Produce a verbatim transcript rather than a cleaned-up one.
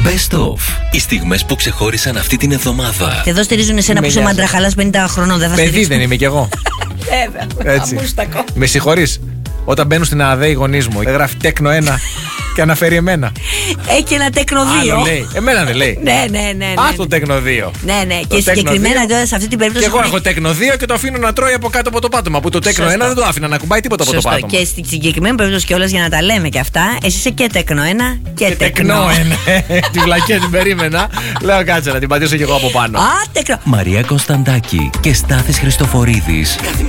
Best of. Οι στιγμές που ξεχώρισαν αυτή την εβδομάδα. Και εδώ στηρίζουν εσένα που είσαι μαντραχαλάς πενήντα χρονών. Δεν θα Παιδί στηρίξουν. δεν είμαι κι εγώ. Βέβαια. Έτσι. Με συγχωρείς. Όταν μπαίνουν στην ΑΔΕ οι γονείς μου, γράφει τέκνο ένα και αναφέρει εμένα. Έχει και ένα τέκνο δύο. Άλλο λέει. Εμένα δεν λέει. Ναι, ναι, ναι. ναι. Α, το τέκνο δύο. Ναι, ναι. Το Και τέκνο συγκεκριμένα δύο. τώρα σε αυτή την περίπτωση. Και εγώ έχω τέκνο δύο και το αφήνω να τρώει από κάτω από το πάτωμα. Που το τέκνο Σωστό. ένα δεν το άφηνα να κουμπάει τίποτα από Σωστό. το πάτωμα. Και στη συγκεκριμένη περίπτωση κιόλας για να τα λέμε και αυτά, εσύ είσαι και τέκνο ένα και, Και τεκνό ένα. Την βλακία την περίμενα. Λέω κάτσε να την πατήσω κι εγώ από πάνω. Α, τέκνο. Μαρία Κωνσταντάκη και Στάθης Χριστοφορίδης.